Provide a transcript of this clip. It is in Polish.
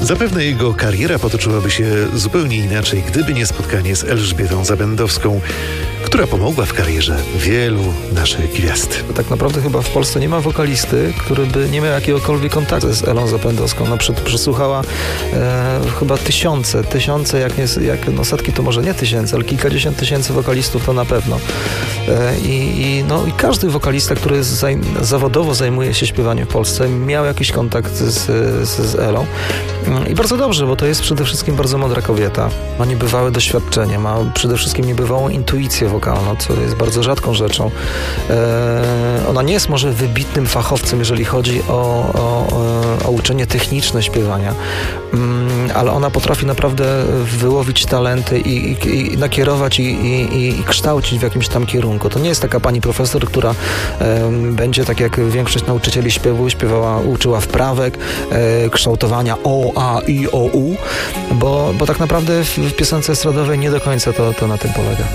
Zapewne jego kariera potoczyłaby się zupełnie inaczej, gdyby nie spotkanie z Elżbietą Zabędowską, która pomogła w karierze wielu naszych gwiazd. Tak naprawdę chyba w Polsce nie ma wokalisty, który by nie miał jakiegokolwiek kontaktu z Elą Zabędowską. No, przesłuchała chyba tysiące, jak setki to może nie tysięcy, ale kilkadziesiąt tysięcy wokalistów to na pewno. I każdy wokalista, który zawodowo zajmuje się śpiewaniem w Polsce, miał jakiś kontakt z Elą. I bardzo dobrze, bo to jest przede wszystkim bardzo mądra kobieta. Ma niebywałe doświadczenie, ma przede wszystkim niebywałą intuicję wokalną, co jest bardzo rzadką rzeczą. Ona nie jest może wybitnym fachowcem, jeżeli chodzi o uczenie techniczne śpiewania, ale ona potrafi naprawdę wyłowić talenty i nakierować i kształcić w jakimś tam kierunku. To nie jest taka pani profesor, która będzie, tak jak większość nauczycieli śpiewu, uczyła wprawek, kształtowania o, a, i, o, u, bo tak naprawdę w piosence estradowej nie do końca to na tym polega.